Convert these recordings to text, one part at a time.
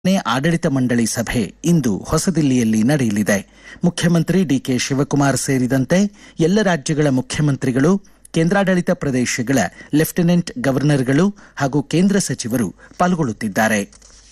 ಆಡಳಿತ ಮಂಡಳಿ ಸಭೆ ಇಂದು ಹೊಸದಿಲ್ಲಿಯಲ್ಲಿ ನಡೆಯಲಿದೆ. ಮುಖ್ಯಮಂತ್ರಿ ಡಿಕೆ ಶಿವಕುಮಾರ್ ಸೇರಿದಂತೆ ಎಲ್ಲ ರಾಜ್ಯಗಳ ಮುಖ್ಯಮಂತ್ರಿಗಳು, ಕೇಂದ್ರಾಡಳಿತ ಪ್ರದೇಶಗಳ ಲೆಫ್ಟಿನೆಂಟ್ ಗವರ್ನರ್ಗಳು ಹಾಗೂ ಕೇಂದ್ರ ಸಚಿವರು ಪಾಲ್ಗೊಳ್ಳುತ್ತಿದ್ದಾರೆ.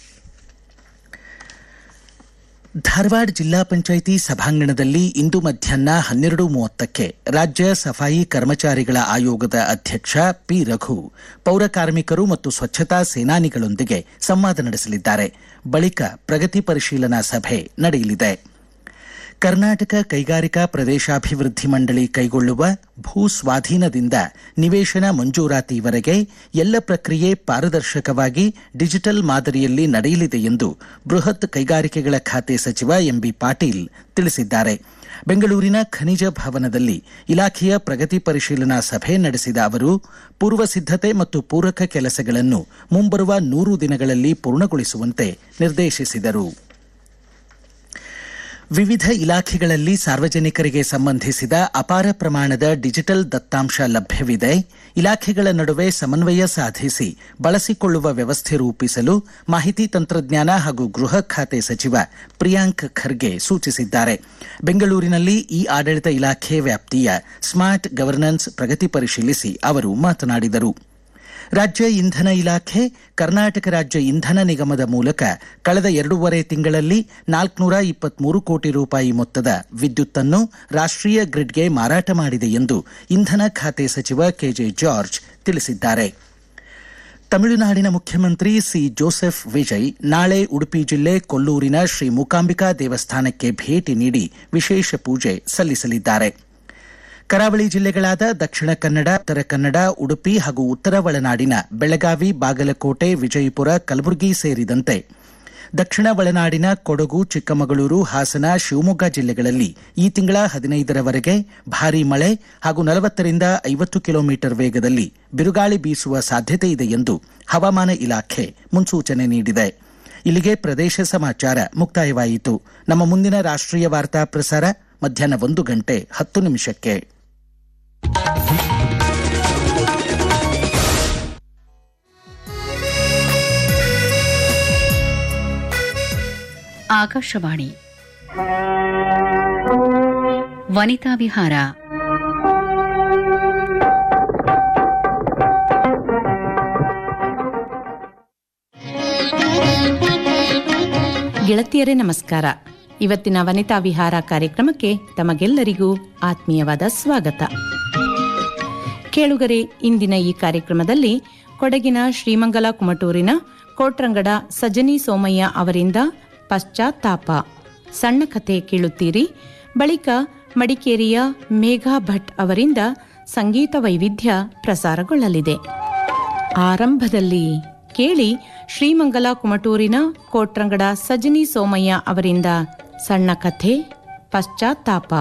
ಧಾರವಾಡ ಜಿಲ್ಲಾ ಪಂಚಾಯಿತಿ ಸಭಾಂಗಣದಲ್ಲಿ ಇಂದು ಮಧ್ಯಾಹ್ನ 12:30ಕ್ಕೆ ರಾಜ್ಯ ಸಫಾಯಿ ಕರ್ಮಚಾರಿಗಳ ಆಯೋಗದ ಅಧ್ಯಕ್ಷ ಪಿ. ರಘು ಪೌರ ಕಾರ್ಮಿಕರು ಮತ್ತು ಸ್ವಚ್ಛತಾ ಸೇನಾನಿಗಳೊಂದಿಗೆ ಸಂವಾದ ನಡೆಸಲಿದ್ದಾರೆ. ಬಳಿಕ ಪ್ರಗತಿ ಪರಿಶೀಲನಾ ಸಭೆ ನಡೆಯಲಿದೆ. ಕರ್ನಾಟಕ ಕೈಗಾರಿಕಾ ಪ್ರದೇಶಾಭಿವೃದ್ಧಿ ಮಂಡಳಿ ಕೈಗೊಳ್ಳುವ ಭೂ ಸ್ವಾಧೀನದಿಂದ ನಿವೇಶನ ಮಂಜೂರಾತಿವರೆಗೆ ಎಲ್ಲ ಪ್ರಕ್ರಿಯೆ ಪಾರದರ್ಶಕವಾಗಿ ಡಿಜಿಟಲ್ ಮಾದರಿಯಲ್ಲಿ ನಡೆಯಲಿದೆ ಎಂದು ಬೃಹತ್ ಕೈಗಾರಿಕೆಗಳ ಖಾತೆ ಸಚಿವ ಎಂಬಿ ಪಾಟೀಲ್ ತಿಳಿಸಿದ್ದಾರೆ. ಬೆಂಗಳೂರಿನ ಖನಿಜ ಭವನದಲ್ಲಿ ಇಲಾಖೆಯ ಪ್ರಗತಿ ಪರಿಶೀಲನಾ ಸಭೆ ನಡೆಸಿದ ಅವರು ಪೂರ್ವ ಸಿದ್ಧತೆ ಮತ್ತು ಪೂರಕ ಕೆಲಸಗಳನ್ನು ಮುಂಬರುವ 100 ದಿನಗಳಲ್ಲಿ ಪೂರ್ಣಗೊಳಿಸುವಂತೆ ನಿರ್ದೇಶಿಸಿದರು. ವಿವಿಧ ಇಲಾಖೆಗಳಲ್ಲಿ ಸಾರ್ವಜನಿಕರಿಗೆ ಸಂಬಂಧಿಸಿದ ಅಪಾರ ಪ್ರಮಾಣದ ಡಿಜಿಟಲ್ ದತ್ತಾಂಶ ಲಭ್ಯವಿದೆ. ಇಲಾಖೆಗಳ ನಡುವೆ ಸಮನ್ವಯ ಸಾಧಿಸಿ ಬಳಸಿಕೊಳ್ಳುವ ವ್ಯವಸ್ಥೆ ರೂಪಿಸಲು ಮಾಹಿತಿ ತಂತ್ರಜ್ಞಾನ ಹಾಗೂ ಗೃಹ ಖಾತೆ ಸಚಿವ ಪ್ರಿಯಾಂಕ್ ಖರ್ಗೆ ಸೂಚಿಸಿದ್ದಾರೆ. ಬೆಂಗಳೂರಿನಲ್ಲಿ ಇ ಆಡಳಿತ ಇಲಾಖೆ ವ್ಯಾಪ್ತಿಯ ಸ್ಮಾರ್ಟ್ ಗವರ್ನೆನ್ಸ್ ಪ್ರಗತಿ ಪರಿಶೀಲಿಸಿ ಅವರು ಮಾತನಾಡಿದರು. ರಾಜ್ಯ ಇಂಧನ ಇಲಾಖೆ ಕರ್ನಾಟಕ ರಾಜ್ಯ ಇಂಧನ ನಿಗಮದ ಮೂಲಕ ಕಳೆದ 2.5 ತಿಂಗಳಲ್ಲಿ 423 ಕೋಟಿ ರೂಪಾಯಿ ಮೊತ್ತದ ವಿದ್ಯುತ್ತನ್ನು ರಾಷ್ಟ್ರೀಯ ಗ್ರಿಡ್ಗೆ ಮಾರಾಟ ಮಾಡಿದೆ ಎಂದು ಇಂಧನ ಖಾತೆ ಸಚಿವ ಕೆಜೆ ಜಾರ್ಜ್ ತಿಳಿಸಿದ್ದಾರೆ. ತಮಿಳುನಾಡಿನ ಮುಖ್ಯಮಂತ್ರಿ ಸಿ. ಜೋಸೆಫ್ ವಿಜಯ್ ನಾಳೆ ಉಡುಪಿ ಜಿಲ್ಲೆ ಕೊಲ್ಲೂರಿನ ಶ್ರೀ ಮೂಕಾಂಬಿಕಾ ದೇವಸ್ಥಾನಕ್ಕೆ ಭೇಟಿ ನೀಡಿ ವಿಶೇಷ ಪೂಜೆ ಸಲ್ಲಿಸಲಿದ್ದಾರೆ. ಕರಾವಳಿ ಜಿಲ್ಲೆಗಳಾದ ದಕ್ಷಿಣ ಕನ್ನಡ, ಉತ್ತರ ಕನ್ನಡ, ಉಡುಪಿ ಹಾಗೂ ಉತ್ತರ ಒಳನಾಡಿನ ಬೆಳಗಾವಿ, ಬಾಗಲಕೋಟೆ, ವಿಜಯಪುರ, ಕಲಬುರಗಿ ಸೇರಿದಂತೆ ದಕ್ಷಿಣ ಒಳನಾಡಿನ ಕೊಡಗು, ಚಿಕ್ಕಮಗಳೂರು, ಹಾಸನ, ಶಿವಮೊಗ್ಗ ಜಿಲ್ಲೆಗಳಲ್ಲಿ ಈ ತಿಂಗಳ 15ರವರೆಗೆ ಭಾರೀ ಮಳೆ ಹಾಗೂ 40ರಿಂದ 50 ಕಿಲೋಮೀಟರ್ ವೇಗದಲ್ಲಿ ಬಿರುಗಾಳಿ ಬೀಸುವ ಸಾಧ್ಯತೆ ಇದೆ ಎಂದು ಹವಾಮಾನ ಇಲಾಖೆ ಮುನ್ಸೂಚನೆ ನೀಡಿದೆ. ಇಲ್ಲಿಗೆ ಪ್ರದೇಶ ಸಮಾಚಾರ ಮುಕ್ತಾಯವಾಯಿತು. ನಮ್ಮ ಮುಂದಿನ ರಾಷ್ಟ್ರೀಯ ವಾರ್ತಾ ಪ್ರಸಾರ ಮಧ್ಯಾಹ್ನ 1:10 ಆಕಾಶವಾಣಿ ವನಿತಾ ವಿಹಾರ. ಗೆಳತಿಯರೇ ನಮಸ್ಕಾರ. ಇವತ್ತಿನ ವನಿತಾ ವಿಹಾರ ಕಾರ್ಯಕ್ರಮಕ್ಕೆ ತಮಗೆಲ್ಲರಿಗೂ ಆತ್ಮೀಯವಾದ ಸ್ವಾಗತ. ಕೇಳುಗರೆ, ಇಂದಿನ ಈ ಕಾರ್ಯಕ್ರಮದಲ್ಲಿ ಕೊಡಗಿನ ಶ್ರೀಮಂಗಲ ಕುಮಟೂರಿನ ಕೋಟ್ರಂಗಡ ಸಜನಿ ಸೋಮಯ್ಯ ಅವರಿಂದ ಪಶ್ಚಾತ್ತಾಪ ಸಣ್ಣ ಕಥೆ ಕೇಳುತ್ತೀರಿ. ಬಳಿಕ ಮಡಿಕೇರಿಯ ಮೇಘಾ ಭಟ್ ಅವರಿಂದ ಸಂಗೀತ ವೈವಿಧ್ಯ ಪ್ರಸಾರಗೊಳ್ಳಲಿದೆ. ಆರಂಭದಲ್ಲಿ ಕೇಳಿ ಶ್ರೀಮಂಗಲ ಕುಮಟೂರಿನ ಕೋಟ್ರಂಗಡ ಸಜನಿ ಸೋಮಯ್ಯ ಅವರಿಂದ ಸಣ್ಣ ಕಥೆ ಪಶ್ಚಾತ್ತಾಪ.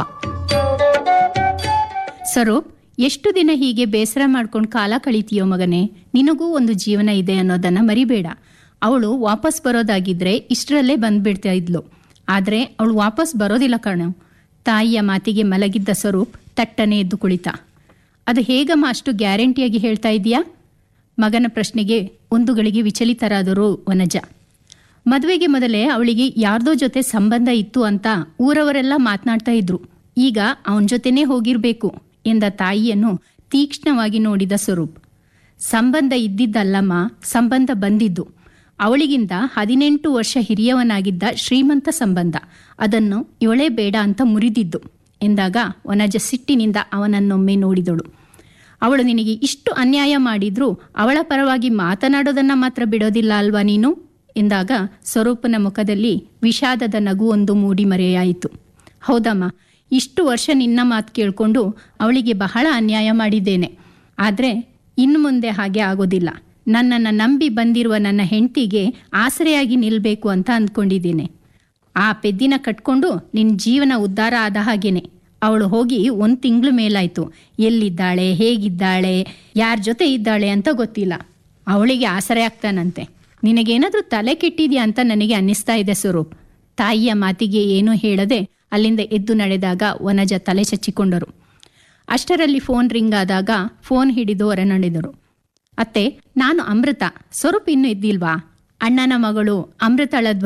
ಸ್ವರೂಪ್, ಎಷ್ಟು ದಿನ ಹೀಗೆ ಬೇಸರ ಮಾಡ್ಕೊಂಡು ಕಾಲ ಕಳೀತೀಯೋ ಮಗನೇ? ನಿನಗೂ ಒಂದು ಜೀವನ ಇದೆ ಅನ್ನೋದನ್ನ ಮರಿಬೇಡ. ಅವಳು ವಾಪಸ್ ಬರೋದಾಗಿದ್ರೆ ಇಷ್ಟರಲ್ಲೇ ಬಂದ್ಬಿಡ್ತಾ ಇದ್ಲು. ಆದ್ರೆ ಅವಳು ವಾಪಸ್ ಬರೋದಿಲ್ಲ ಕಣೋ. ತಾಯಿಯ ಮಾತಿಗೆ ಮಲಗಿದ್ದ ಸ್ವರೂಪ್ ತಟ್ಟನೆ ಎದ್ದು ಕುಳಿತ. ಅದು ಹೇಗಮ್ಮ ಅಷ್ಟು ಗ್ಯಾರಂಟಿಯಾಗಿ ಹೇಳ್ತಾ ಇದೀಯಾ? ಮಗನ ಪ್ರಶ್ನೆಗೆ ಒಂದು ಗಳಿಗೆ ವಿಚಲಿತರಾದರು ವನಜ. ಮದುವೆಗೆ ಮೊದಲೇ ಅವಳಿಗೆ ಯಾರ್ದೋ ಜೊತೆ ಸಂಬಂಧ ಇತ್ತು ಅಂತ ಊರವರೆಲ್ಲ ಮಾತನಾಡ್ತಾ ಇದ್ರು. ಈಗ ಅವನ ಜೊತೆನೇ ಹೋಗಿರ್ಬೇಕು ಎಂದ ತಾಯಿಯನ್ನು ತೀಕ್ಷ್ಣವಾಗಿ ನೋಡಿದ ಸ್ವರೂಪ್. ಸಂಬಂಧ ಇದ್ದಿದ್ದಲ್ಲಮ್ಮ, ಸಂಬಂಧ ಬಂದಿದ್ದು. ಅವಳಿಗಿಂತ 18 ವರ್ಷ ಹಿರಿಯವನಾಗಿದ್ದ ಶ್ರೀಮಂತ ಸಂಬಂಧ. ಅದನ್ನು ಇವಳೇ ಬೇಡ ಅಂತ ಮುರಿದಿದ್ದು ಎಂದಾಗ ವನಜ ಸಿಟ್ಟಿನಿಂದ ಅವನನ್ನೊಮ್ಮೆ ನೋಡಿದಳು. ಅವಳು ನಿನಗೆ ಇಷ್ಟು ಅನ್ಯಾಯ ಮಾಡಿದ್ರೂ ಅವಳ ಪರವಾಗಿ ಮಾತನಾಡೋದನ್ನ ಮಾತ್ರ ಬಿಡೋದಿಲ್ಲ ಅಲ್ವಾ ನೀನು ಎಂದಾಗ ಸ್ವರೂಪನ ಮುಖದಲ್ಲಿ ವಿಷಾದದ ನಗುವೊಂದು ಮೂಡಿ ಮರೆಯಾಯಿತು. ಹೌದಮ್ಮ, ಇಷ್ಟು ವರ್ಷ ನಿನ್ನ ಮಾತು ಕೇಳಿಕೊಂಡು ಅವಳಿಗೆ ಬಹಳ ಅನ್ಯಾಯ ಮಾಡಿದ್ದೇನೆ. ಆದರೆ ಇನ್ನು ಮುಂದೆ ಹಾಗೆ ಆಗೋದಿಲ್ಲ. ನನ್ನನ್ನು ನಂಬಿ ಬಂದಿರುವ ನನ್ನ ಹೆಂಡತಿಗೆ ಆಸರೆಯಾಗಿ ನಿಲ್ಲಬೇಕು ಅಂತ ಅಂದ್ಕೊಂಡಿದ್ದೇನೆ. ಆ ಪೆದ್ದಿನ ಕಟ್ಕೊಂಡು ನಿನ್ನ ಜೀವನ ಉದ್ಧಾರ ಆದ ಹಾಗೇನೆ. ಅವಳು ಹೋಗಿ 1 ತಿಂಗಳು ಮೇಲಾಯಿತು. ಎಲ್ಲಿದ್ದಾಳೆ, ಹೇಗಿದ್ದಾಳೆ, ಯಾರ ಜೊತೆ ಇದ್ದಾಳೆ ಅಂತ ಗೊತ್ತಿಲ್ಲ. ಅವಳಿಗೆ ಆಸರೆ ಆಗ್ತಾನಂತೆ. ನಿನಗೇನಾದರೂ ತಲೆ ಕೆಟ್ಟಿದ್ಯಾ ಅಂತ ನನಗೆ ಅನ್ನಿಸ್ತಾ ಇದೆ ಸ್ವರೂಪ್. ತಾಯಿಯ ಮಾತಿಗೆ ಏನೂ ಹೇಳದೆ ಅಲ್ಲಿಂದ ಎದ್ದು ನಡೆದಾಗ ವನಜ ತಲೆ ಚಚ್ಚಿಕೊಂಡರು. ಅಷ್ಟರಲ್ಲಿ ಫೋನ್ ರಿಂಗ್ ಆದಾಗ ಫೋನ್ ಹಿಡಿದು ಹೊರನಡೆದರು. ಅತ್ತೆ, ನಾನು ಅಮೃತ. ಸ್ವರೂಪ್ ಇನ್ನೂ ಇದ್ದಿಲ್ವಾ? ಅಣ್ಣನ ಮಗಳು ಅಮೃತಳ